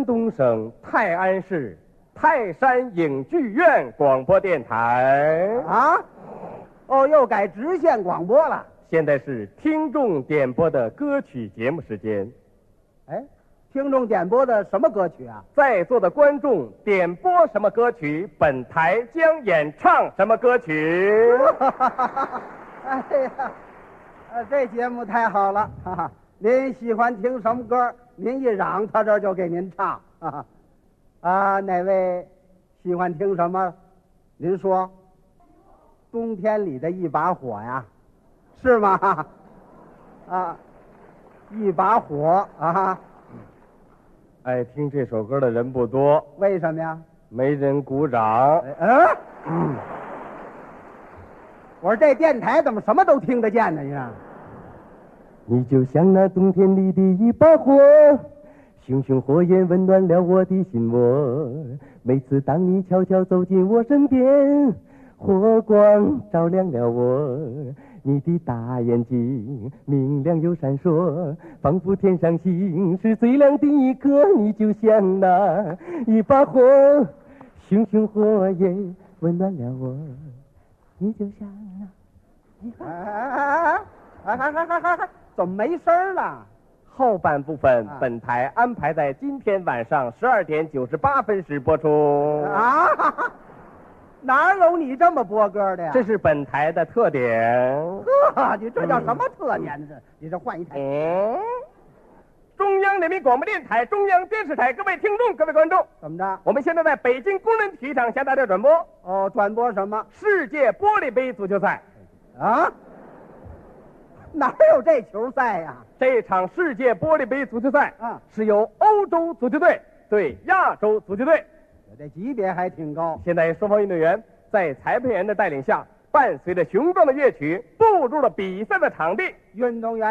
山东省泰安市泰山影剧院广播电台。 啊？哦，又改直线广播了。 现在是听众点播的歌曲节目时间。 哎，听众点播的什么歌曲啊？ 在座的观众点播什么歌曲，本台将演唱什么歌曲。 哎呀，这节目太好了，哈哈！您喜欢听什么歌，您一嚷，他这儿就给您唱。哈哈，啊，哪位喜欢听什么？您说，冬天里的一把火呀，是吗？啊，一把火啊！ 爱听这首歌的人不多， 为什么呀？ 没人鼓掌。 我说这电台怎么什么都听得见呢？ 你就像那冬天里的一把火，熊熊火焰温暖了我的心窝。每次当你悄悄走进我身边，火光照亮了我。你的大眼睛明亮又闪烁，仿佛天上星是最亮的一颗。你就像那一把火，熊熊火焰温暖了我。你就像那一把怎么没声了？ 后半部分本台安排在今天晚上12点98分时播出。 啊，哪有你这么播歌的呀？ 这是本台的特点。 呵，你这叫什么特点呢？你这换一台。 中央人民广播电台、中央电视台，各位听众、各位观众， 怎么着？ 我们现在在北京工人体育场向大家转播哦，转播什么？ 世界玻璃杯足球赛。 啊？哪有这球赛呀？ 这场世界玻璃杯足球赛是由欧洲足球队对亚洲足球队， 这级别还挺高。 现在双方运动员在裁判员的带领下，伴随着雄壮的乐曲步入了比赛的场地。 运动员